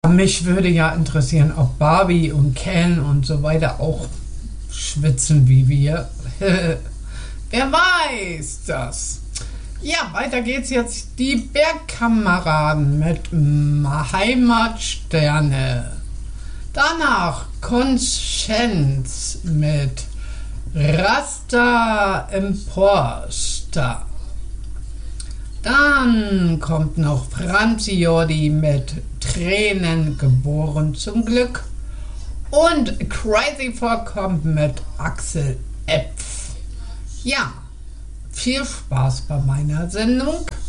Mich würde ja interessieren, ob Barbie und Ken und so weiter auch schwitzen wie wir. Wer weiß das? Ja, weiter geht's jetzt. Die Bergkameraden mit Heimatsterne. Danach Conscience mit Rasta Imposter. Dann kommt noch Franzi Jordi mit Tränen geboren zum Glück. Und Crazy vorkommt mit Axel Epf. Ja, viel Spaß bei meiner Sendung.